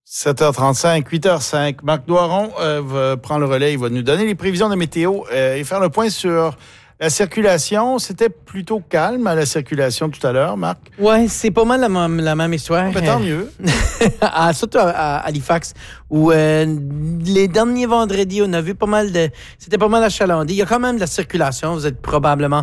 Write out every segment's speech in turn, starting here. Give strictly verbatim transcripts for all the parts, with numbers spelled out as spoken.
sept heures trente-cinq, huit heures cinq. Marc Doiron euh, va prendre le relais. Il va nous donner les prévisions de météo euh, et faire le point sur la circulation. C'était plutôt calme à la circulation tout à l'heure, Marc. Oui, c'est pas mal la, même, la même histoire. Ben, tant mieux. à, surtout à, à Halifax, où euh, les derniers vendredis, on a vu pas mal de... C'était pas mal achalandé. Il y a quand même de la circulation. Vous êtes probablement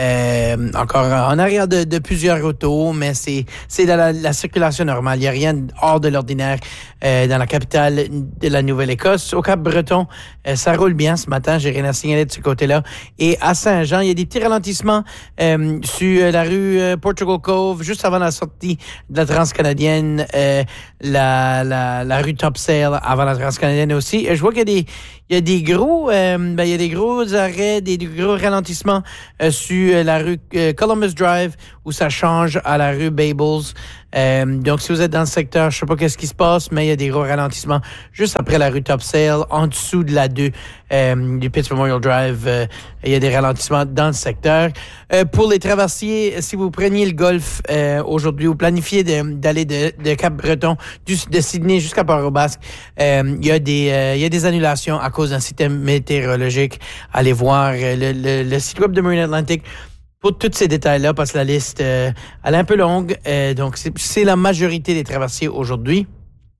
euh, encore en arrière de, de plusieurs autos, mais c'est, c'est de la, la circulation normale. Il n'y a rien hors de l'ordinaire euh, dans la capitale de la Nouvelle-Écosse. Au Cap-Breton, euh, ça roule bien ce matin. J'ai rien à signaler de ce côté-là. Et à Saint-Jean, il y a des petits ralentissements euh, sur la rue euh, Portugal Cove, juste avant la sortie de la Transcanadienne, euh, la, la, la rue Topsail avant la Transcanadienne aussi. Et je vois qu'il y a des, il y a des gros, euh, ben, il y a des gros arrêts, des, des gros ralentissements euh, sur la rue euh, Columbus Drive, où ça change à la rue Babels. Euh, donc, si vous êtes dans le secteur, je sais pas qu'est-ce qui se passe, mais il y a des gros ralentissements juste après la rue Topsail, en dessous de la deux euh, du Pitts Memorial Drive. Euh, il y a des ralentissements dans le secteur. Euh, pour les traversiers, si vous preniez le golf euh, aujourd'hui, vous planifiez de, d'aller de, de Cap-Breton, du, de Sydney jusqu'à Port-au-Basque, euh, il y a des euh, il y a des annulations à cause d'un système météorologique. Allez voir euh, le, le, le site web de Marine Atlantic pour tous ces détails-là, parce que la liste, euh, elle est un peu longue. Euh, donc, c'est, c'est la majorité des traversiers aujourd'hui.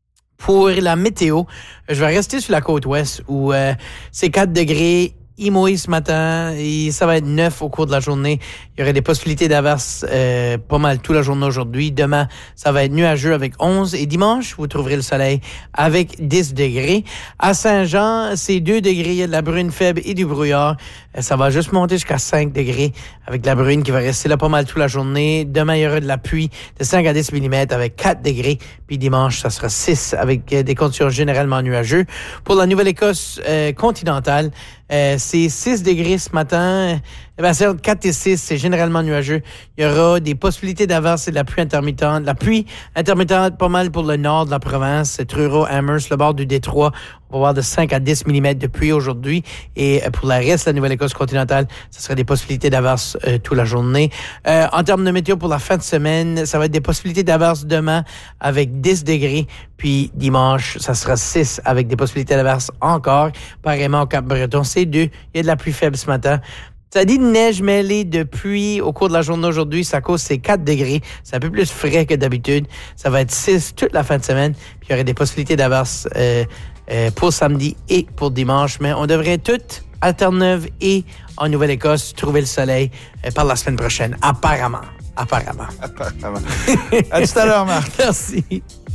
Pour la météo, je vais rester sur la côte ouest où euh, c'est quatre degrés. Il mouille ce matin et ça va être neuf au cours de la journée. Il y aurait des possibilités d'averses euh, pas mal toute la journée aujourd'hui. Demain, ça va être nuageux avec onze. Et dimanche, vous trouverez le soleil avec dix degrés. À Saint-Jean, c'est deux degrés. Il y a de la bruine faible et du brouillard. Euh, ça va juste monter jusqu'à cinq degrés avec de la bruine qui va rester là pas mal toute la journée. Demain, il y aura de la pluie de cinq à dix millimètres avec quatre degrés. Puis dimanche, ça sera six avec euh, des conditions généralement nuageuses. Pour la Nouvelle-Écosse euh, continentale, Euh, c'est six degrés ce matin. Eh ben, c'est entre quatre et six, c'est généralement nuageux. Il y aura des possibilités d'averses et de la pluie intermittente. La pluie intermittente, pas mal pour le nord de la province, Truro, Amherst, le bord du Détroit. On va avoir de cinq à dix millimètres de pluie aujourd'hui. Et pour le reste de la Nouvelle-Écosse continentale, ce serait des possibilités d'averses euh, toute la journée. Euh, en termes de météo pour la fin de semaine, ça va être des possibilités d'averses demain avec dix degrés. Puis dimanche, ça sera six avec des possibilités d'averses encore. Pareillement au Cap-Breton, c'est deux. Il y a de la pluie faible ce matin. Ça dit de neige mêlée de pluie au cours de la journée aujourd'hui. Ça cause c'est quatre degrés. C'est un peu plus frais que d'habitude. Ça va être six toute la fin de semaine. Puis il y aurait des possibilités d'averses euh, euh, pour samedi et pour dimanche. Mais on devrait toutes, à Terre-Neuve et en Nouvelle-Écosse, trouver le soleil euh, par la semaine prochaine. Apparemment. Apparemment. Apparemment. À tout à l'heure, Marc. Merci.